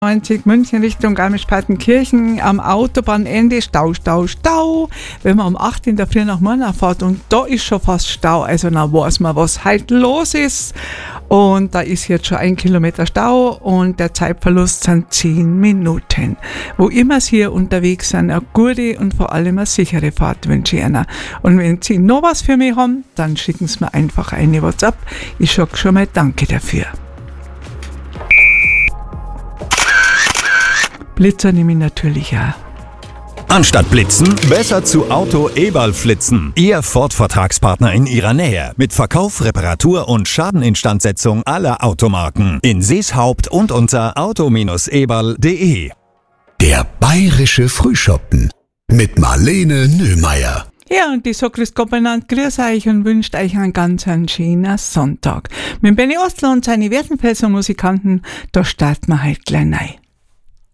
90 München Richtung Garmisch-Partenkirchen am Autobahnende Stau. Wenn man um 8 in der Früh nach Murnau fährt und da ist schon fast Stau, also dann weiß man, was heute los ist. Und da ist jetzt schon 1 Kilometer Stau und der Zeitverlust sind 10 Minuten. Wo immer Sie hier unterwegs sind, eine gute und vor allem eine sichere Fahrt wünsche ich Ihnen. Und wenn Sie noch was für mich haben, dann schicken Sie mir einfach eine WhatsApp. Ich sage schon mal Danke dafür. Blitzer nehme ich natürlich auch. Anstatt blitzen, besser zu Auto Eberl flitzen. Ihr Ford-Vertragspartner in Ihrer Nähe. Mit Verkauf, Reparatur und Schadeninstandsetzung aller Automarken. In Seeshaupt und unter auto-eberl.de. Der bayerische Frühschoppen mit Marlene Nöhlmeier. Ja, und die sagt grüß Gott benannt, grüß euch und wünscht euch einen ganz schönen Sonntag. Mit Benny Ostler und seine Wertenfelser Musikanten, da starten wir halt gleich rein.